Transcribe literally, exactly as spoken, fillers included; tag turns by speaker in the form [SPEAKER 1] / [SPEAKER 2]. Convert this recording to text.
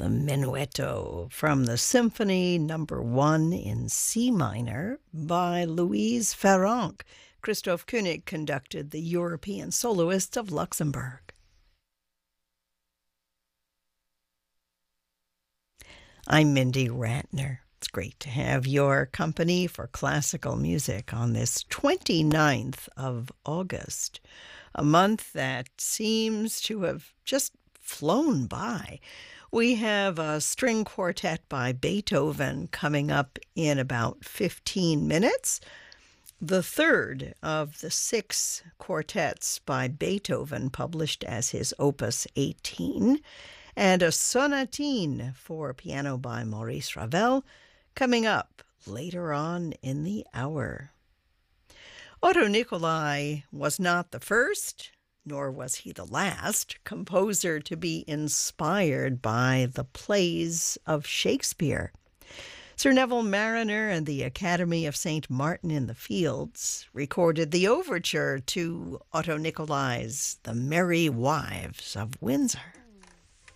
[SPEAKER 1] the Menuetto from the Symphony Number One in C minor by Louise Farrenc. Christoph Koenig conducted the European Soloists of Luxembourg. I'm Mindy Ratner. It's great to have your company for classical music on this twenty-ninth of August, a month that seems to have just flown by. We have a string quartet by Beethoven coming up in about fifteen minutes, the third of the six quartets by Beethoven published as his Opus eighteen, and a sonatine for piano by Maurice Ravel coming up later on in the hour. Otto Nicolai was not the first, nor was he the last, composer to be inspired by the plays of Shakespeare. Sir Neville Marriner and the Academy of Saint Martin in the Fields recorded the overture to Otto Nicolai's The Merry Wives of Windsor.